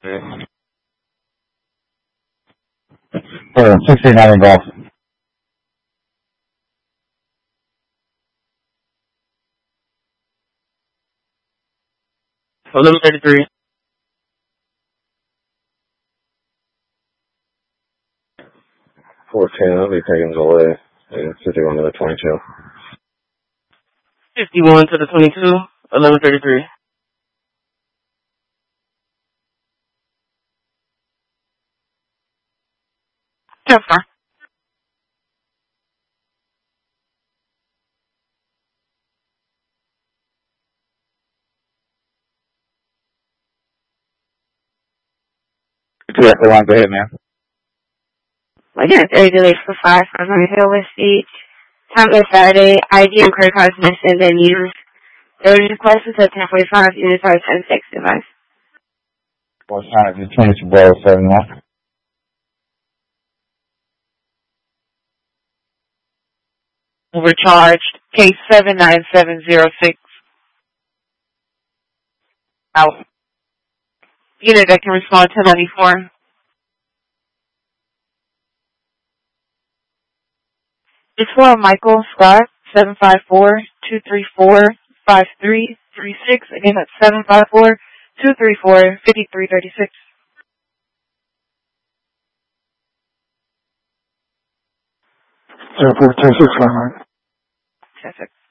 For 69 involved. 11:33. 410, I'll be taking delay. 51 to the 22. 51 to the 22. 11:33. Yes, sir. Yeah, go on, go ahead, man. Again, 30 delays for 5 from Hill West Beach. Time is Saturday. ID and credit cards missing and used. 30 requests at 10:45. Units are 10:6 device. What time is it? 22 Bravo 71. Overcharged. Case 79706. Out. Unit that can respond 1094. It's for Michael Scott, 754-234-5336. Again, that's 754-234-5336. 0436, 10-6.